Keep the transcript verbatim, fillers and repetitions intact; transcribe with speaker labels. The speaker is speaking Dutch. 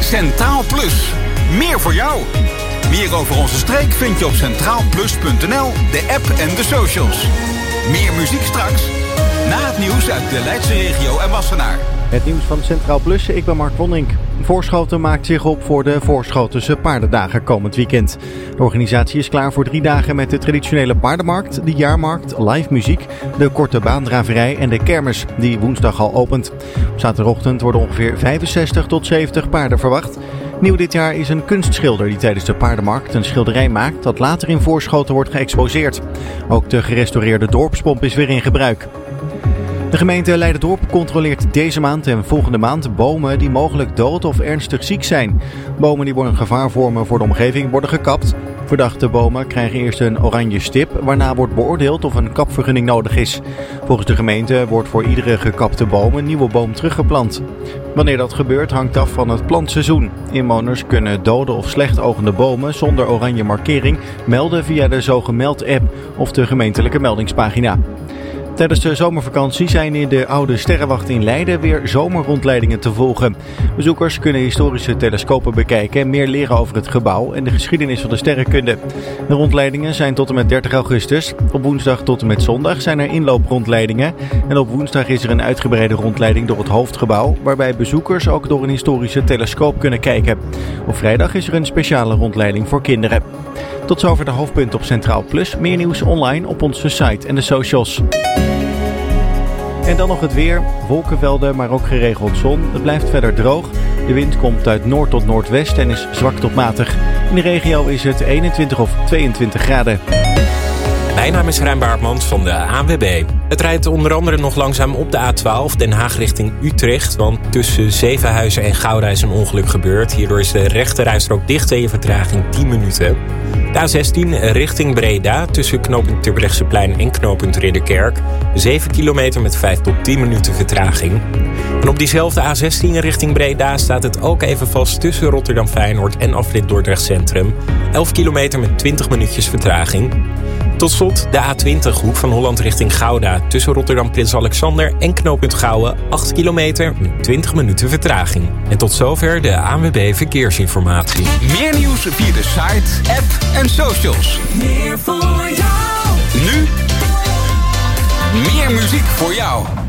Speaker 1: Centraal Plus. Meer voor jou. Meer over onze streek vind je op centraal plus punt n l, de app en de socials. Meer muziek straks. Na het nieuws uit de Leidse regio en Wassenaar.
Speaker 2: Het nieuws van Centraal Plus, ik ben Mark Wondink. Voorschoten maakt zich op voor de Voorschotense paardendagen komend weekend. De organisatie is klaar voor drie dagen met de traditionele paardenmarkt, de jaarmarkt, live muziek, de korte baandraverij en de kermis, die woensdag al opent. Op zaterdagochtend worden ongeveer vijfenzestig tot zeventig paarden verwacht. Nieuw dit jaar is een kunstschilder die tijdens de paardenmarkt een schilderij maakt dat later in Voorschoten wordt geëxposeerd. Ook de gerestaureerde dorpspomp is weer in gebruik. De gemeente Leiden-Dorp controleert deze maand en volgende maand bomen die mogelijk dood of ernstig ziek zijn. Bomen die worden een gevaar vormen voor de omgeving worden gekapt. Verdachte bomen krijgen eerst een oranje stip, waarna wordt beoordeeld of een kapvergunning nodig is. Volgens de gemeente wordt voor iedere gekapte boom een nieuwe boom teruggeplant. Wanneer dat gebeurt hangt af van het plantseizoen. Inwoners kunnen dode of slecht ogende bomen zonder oranje markering melden via de Zogemeld-app of de gemeentelijke meldingspagina. Tijdens de zomervakantie zijn in de oude sterrenwacht in Leiden weer zomerrondleidingen te volgen. Bezoekers kunnen historische telescopen bekijken en meer leren over het gebouw en de geschiedenis van de sterrenkunde. De rondleidingen zijn tot en met dertig augustus. Op woensdag tot en met zondag zijn er inlooprondleidingen. En op woensdag is er een uitgebreide rondleiding door het hoofdgebouw, waarbij bezoekers ook door een historische telescoop kunnen kijken. Op vrijdag is er een speciale rondleiding voor kinderen. Tot zover de hoofdpunten op Centraal Plus. Meer nieuws online op onze site en de socials. En dan nog het weer. Wolkenvelden, maar ook geregeld zon. Het blijft verder droog. De wind komt uit noord tot noordwest en is zwak tot matig. In de regio is het eenentwintig of tweeëntwintig graden.
Speaker 3: Mijn naam is Rijn Baartmans van de A N W B. Het rijdt onder andere nog langzaam op de A twaalf Den Haag richting Utrecht. Want tussen Zevenhuizen en Gouda is een ongeluk gebeurd. Hierdoor is de rechte rijstrook dicht en je vertraging tien minuten. De A zestien richting Breda tussen knooppunt Terbrechtseplein en knooppunt Ridderkerk. zeven kilometer met vijf tot tien minuten vertraging. En op diezelfde A zestien richting Breda staat het ook even vast tussen Rotterdam Feyenoord en afrit Dordrecht Centrum. elf kilometer met twintig minuutjes vertraging. Tot slot de A twintig hoek van Holland richting Gouda. Tussen Rotterdam Prins Alexander en knooppunt Gouwen acht kilometer met twintig minuten vertraging. En tot zover de A N W B Verkeersinformatie.
Speaker 1: Meer nieuws via de site, app en socials.
Speaker 4: Meer voor jou.
Speaker 1: Nu meer muziek voor jou.